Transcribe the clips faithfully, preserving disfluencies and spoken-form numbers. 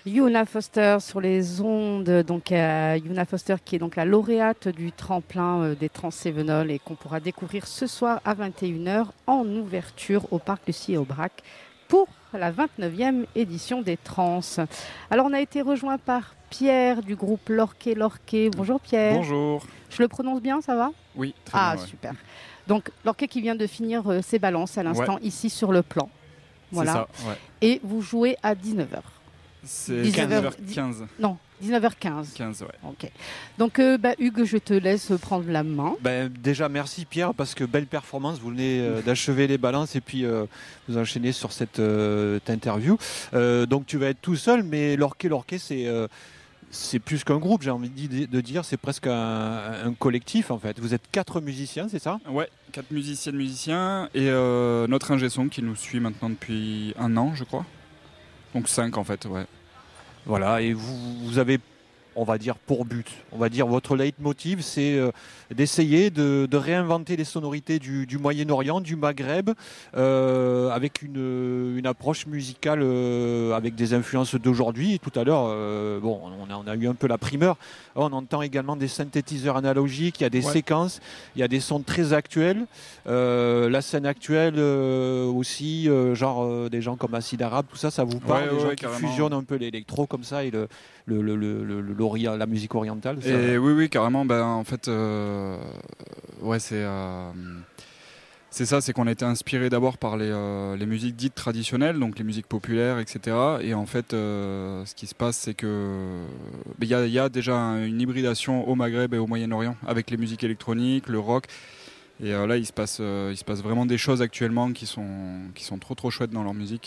Yuna Foster sur les ondes. Donc, euh, Yuna Foster qui est donc la lauréate du tremplin euh, des Trans Cévenol et qu'on pourra découvrir ce soir à vingt et une heures en ouverture au Parc Lucie et Aubrac pour la vingt-neuvième édition des Trans. Alors, on a été rejoint par Pierre du groupe Lorquet Lorquet. Bonjour Pierre. Bonjour. Je le prononce bien, ça va? Oui, très ah, bien. Ah, ouais. super. Donc, Lorquet qui vient de finir euh, ses balances à l'instant ouais. ici sur le plan. Voilà. C'est ça, ouais. Et vous jouez à dix-neuf heures. C'est dix-neuf heures quinze. Non, dix-neuf heures quinze. quinze, ouais. Ok. Donc, euh, bah, Hugues, je te laisse prendre la main. Ben, déjà, merci Pierre, parce que belle performance. Vous venez euh, d'achever les balances et puis euh, vous enchaînez sur cette euh, interview. Euh, donc, tu vas être tout seul, mais Lorquet Lorquet, c'est. Euh, C'est plus qu'un groupe, j'ai envie de dire, c'est presque un, un collectif en fait. Vous êtes quatre musiciens, c'est ça? Ouais, quatre musiciennes, musiciens et euh, notre ingé son qui nous suit maintenant depuis un an, je crois. Donc cinq en fait, ouais. Voilà, et vous, vous avez, on va dire, pour but, on va dire votre leitmotiv, c'est euh, d'essayer de, de réinventer les sonorités du, du Moyen-Orient, du Maghreb, euh, avec une, une approche musicale euh, avec des influences d'aujourd'hui. Tout à l'heure, euh, bon, on a, on a eu un peu la primeur. On entend également des synthétiseurs analogiques, il y a des ouais. séquences, il y a des sons très actuels. Euh, la scène actuelle euh, aussi, euh, genre euh, des gens comme Acid Arabe, tout ça, ça vous parle, ouais, des ouais, gens ouais, qui carrément. fusionnent un peu l'électro comme ça et le, le, le, le, le, le la musique orientale. Ça. Et oui, oui, carrément. Ben, en fait, euh, ouais, c'est euh, c'est ça, c'est qu'on a été inspiré d'abord par les, euh, les musiques dites traditionnelles, donc les musiques populaires, et cetera. Et en fait, euh, ce qui se passe, c'est que il y, y a déjà une hybridation au Maghreb et au Moyen-Orient avec les musiques électroniques, le rock. Et euh, là, il se passe, euh, il se passe vraiment des choses actuellement qui sont qui sont trop trop chouettes dans leur musique.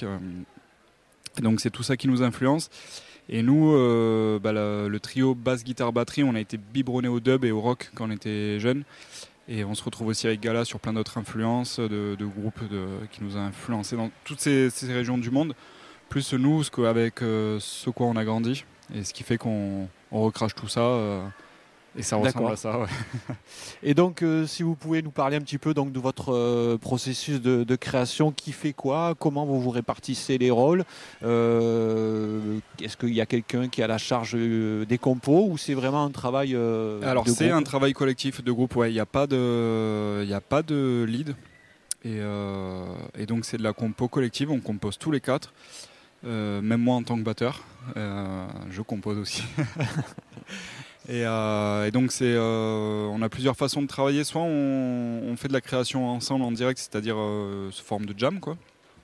Et donc c'est tout ça qui nous influence. Et nous, euh, bah, le, le trio basse, guitare, batterie, on a été biberonné au dub et au rock quand on était jeunes. Et on se retrouve aussi avec Gala sur plein d'autres influences de, de groupes de, qui nous ont influencés dans toutes ces, ces régions du monde. Plus nous, ce avec euh, ce quoi on a grandi. Et ce qui fait qu'on on recrache tout ça. Euh, et ça ressemble D'accord. à ça. Ouais. Et donc, euh, si vous pouvez nous parler un petit peu donc, de votre euh, processus de, de création, qui fait quoi, comment vous vous répartissez les rôles, euh, est-ce qu'il y a quelqu'un qui a la charge euh, des compos ou c'est vraiment un travail euh, Alors de c'est groupe un travail collectif de groupe, ouais. Il n'y a pas de, il n'y a pas de lead et, euh, et donc c'est de la compo collective. On compose tous les quatre, euh, même moi en tant que batteur, euh, je compose aussi. Et, euh, et donc c'est, euh, on a plusieurs façons de travailler. Soit on, on fait de la création ensemble en direct, c'est-à-dire euh, sous forme de jam, quoi.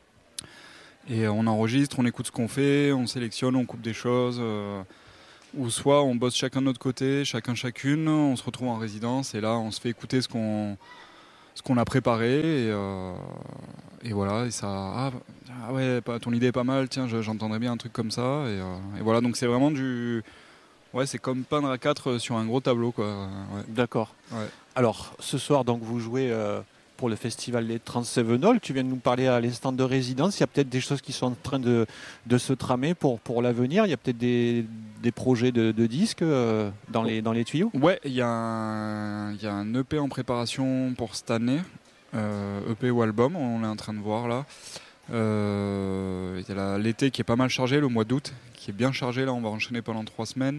Et on enregistre, on écoute ce qu'on fait, on sélectionne, on coupe des choses. Euh, ou soit on bosse chacun de notre côté, chacun chacune. On se retrouve en résidence et là on se fait écouter ce qu'on, ce qu'on a préparé. Et, euh, et voilà. Et ça, ah, ah ouais, ton idée est pas mal. Tiens, j'entendrais bien un truc comme ça. Et, euh, et voilà. Donc c'est vraiment du Ouais, c'est comme peindre à quatre sur un gros tableau, quoi. Ouais. D'accord. Ouais. Alors, ce soir, donc, vous jouez euh, pour le festival des Trans Cévenol. Tu viens de nous parler à l'instant de résidence. Il y a peut-être des choses qui sont en train de, de se tramer pour, pour l'avenir. Il y a peut-être des, des projets de, de disques euh, dans, les, dans les tuyaux. Ouais, il y, a un, il y a un E P en préparation pour cette année. Euh, E P ou album, on est en train de voir là. Euh, il y a l'été qui est pas mal chargé, le mois d'août qui est bien chargé. Là, on va enchaîner pendant trois semaines.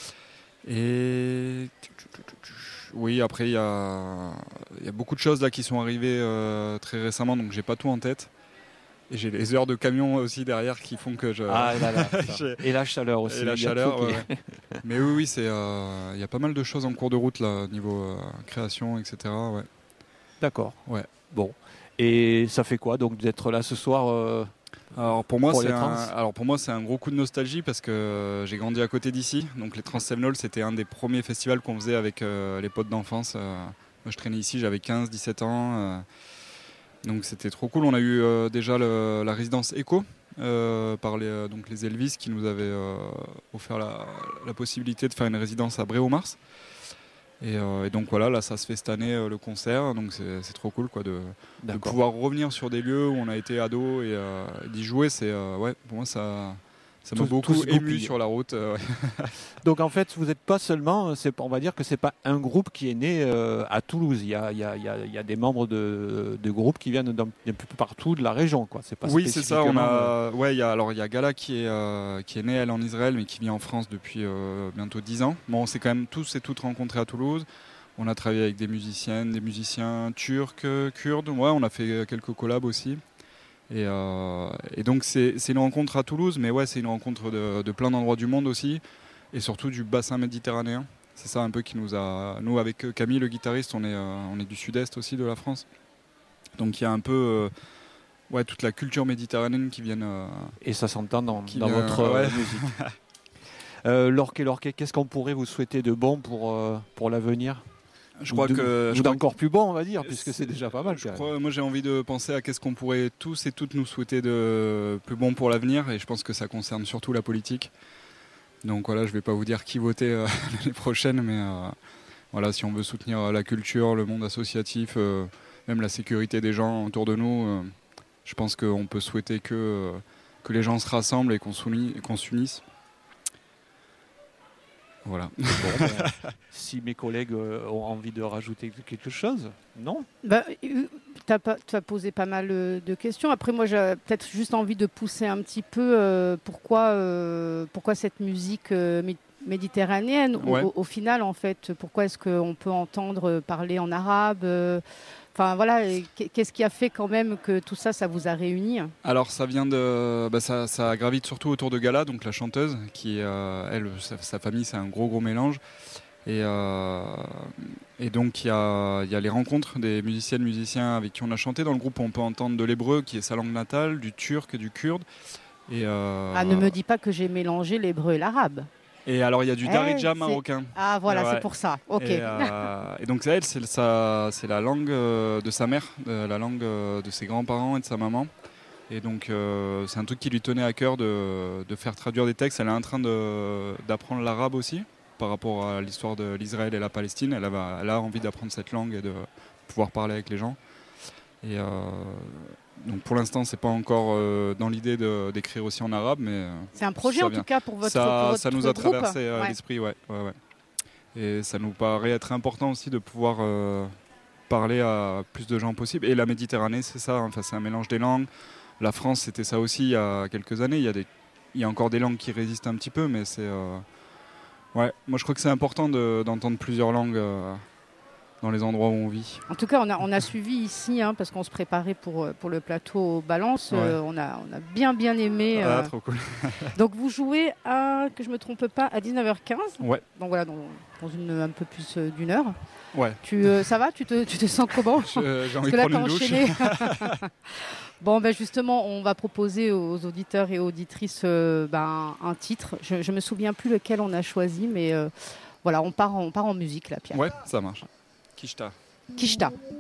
Et oui, après il y a, il y a beaucoup de choses là qui sont arrivées euh, très récemment, donc j'ai pas tout en tête. Et j'ai les heures de camion aussi derrière qui font que je. Ah là là. Et la chaleur aussi. Et la chaleur. Ouais, ouais. Mais oui, oui, c'est. Euh, il y a pas mal de choses en cours de route là, niveau euh, création, et cetera. Ouais. D'accord. Ouais. Bon. Et ça fait quoi donc d'être là ce soir euh, Alors pour moi, pour c'est les un, alors pour moi, c'est un gros coup de nostalgie parce que j'ai grandi à côté d'ici. Donc les Trans Cévenol, c'était un des premiers festivals qu'on faisait avec euh, les potes d'enfance. Euh, moi, je traînais ici, j'avais quinze dix-sept ans. Euh, donc c'était trop cool. On a eu euh, déjà le, la résidence Echo euh, par les, euh, donc les Elvis qui nous avaient euh, offert la, la possibilité de faire une résidence à Bréau-Mars. Et, euh, et donc voilà, là ça se fait cette année euh, le concert, donc c'est, c'est trop cool quoi, de, de pouvoir revenir sur des lieux où on a été ado et euh, d'y jouer. C'est, euh, ouais, pour moi ça, ça m'a Tous- beaucoup tous ému goupillés. sur la route. euh, ouais. Donc en fait, vous n'êtes pas seulement, c'est, on va dire que c'est pas un groupe qui est né euh, à Toulouse. Il y a, il y a- il y a- il y a des membres de, de groupes qui viennent d'un d'un peu partout de la région, quoi. C'est pas Oui, c'est ça. On spécifiquement, euh, a, ouais, il y a alors il y a Gala qui est euh, qui est née elle en Israël, mais qui vit en France depuis euh, bientôt dix ans. Bon, on s'est quand même tous et toutes rencontrés à Toulouse. On a travaillé avec des musiciennes, des musiciens turcs, euh, kurdes. Ouais, on a fait quelques collabs aussi. Et, euh, et donc c'est c'est une rencontre à Toulouse, mais ouais, c'est une rencontre de, de plein d'endroits du monde aussi, et surtout du bassin méditerranéen. C'est ça un peu qui nous a... Nous, avec Camille, le guitariste, on est, euh, on est du sud-est aussi de la France. Donc il y a un peu euh, ouais, toute la culture méditerranéenne qui vient... euh, et ça s'entend dans, Qui dans vient- votre euh, ouais. musique. Euh, Lorquet, Lorquet, qu'est-ce qu'on pourrait vous souhaiter de bon pour, euh, pour l'avenir? je crois Ou de- que... ou je crois d'encore plus bon, on va dire, que- puisque c'est déjà pas mal. Je quand même. crois, moi j'ai envie de penser à qu'est-ce qu'on pourrait tous et toutes nous souhaiter de plus bon pour l'avenir, et je pense que ça concerne surtout la politique. Donc voilà, je vais pas vous dire qui voter euh, l'année prochaine, mais euh, voilà, si on veut soutenir euh, la culture, le monde associatif, euh, même la sécurité des gens autour de nous, euh, je pense qu'on peut souhaiter que, euh, que les gens se rassemblent et qu'on s'uni- qu'on s'unisse. Voilà. Bon, ben, si mes collègues euh, ont envie de rajouter quelque chose, non? Bah, tu as posé pas mal euh, de questions. Après, moi, j'ai peut-être juste envie de pousser un petit peu euh, pourquoi, euh, pourquoi cette musique euh, mé- méditerranéenne, au- Ouais. au, au final, en fait. Pourquoi est-ce qu'on peut entendre parler en arabe euh, Enfin, voilà, et qu'est- qu'est-ce qui a fait quand même que tout ça, ça vous a réunis? Alors ça vient de, bah, ça, ça gravite surtout autour de Gala, donc la chanteuse, qui euh, elle, sa, sa famille, c'est un gros gros mélange. Et, euh, et donc il y a, il y a les rencontres des musiciennes, musiciens avec qui on a chanté. Dans le groupe, on peut entendre de l'hébreu, qui est sa langue natale, du turc, du kurde. Et, euh, Ah, ne me dis pas que j'ai mélangé l'hébreu et l'arabe. et alors il y a du Eh, darija c'est- marocain. Ah, voilà, Ouais. c'est pour ça. Ok. Et, euh, et donc elle, c'est sa- c'est la langue euh, de sa mère, euh, la langue euh, de ses grands-parents et de sa maman. Et donc euh, c'est un truc qui lui tenait à cœur de, de faire traduire des textes. Elle est en train de- d'apprendre l'arabe aussi, par rapport à l'histoire de l'Israël et la Palestine. Elle a, elle a envie d'apprendre cette langue et de pouvoir parler avec les gens. Et euh, donc pour l'instant, c'est pas encore euh, dans l'idée de- d'écrire aussi en arabe, mais euh, C'est un projet ça en vient. tout cas pour votre, ça, pour votre ça nous a groupe. traversé euh, Ouais. l'esprit, ouais, ouais, ouais. Et ça nous paraît être important aussi de pouvoir euh, parler à plus de gens possible. Et la Méditerranée, c'est ça, enfin, c'est un mélange des langues. La France, c'était ça aussi il y a quelques années. Il y a, des, il y a encore des langues qui résistent un petit peu, mais c'est... euh, ouais, moi je crois que c'est important de- d'entendre plusieurs langues euh, dans les endroits où on vit. En tout cas, on a, on a suivi ici, hein, parce qu'on se préparait pour, euh, pour le plateau Balance. Ouais. Euh, on, a, on a bien, bien aimé. Ah, euh, trop cool. Donc, vous jouez, à, que je ne me trompe pas, à dix-neuf heures quinze. Ouais, Donc, voilà, dans, dans une, un peu plus euh, d'une heure. ouais. Tu, euh, ça va tu te, tu te sens comment? Je- J'ai Parce envie que de là, prendre t'as une douche. enchaîné. Bon, ben justement, on va proposer aux auditeurs et auditrices euh, ben, un titre. Je ne me souviens plus lequel on a choisi, mais euh, voilà, on part, en, on part en musique, là, Pierre. Ouais, ça marche. Kishta. Kishta.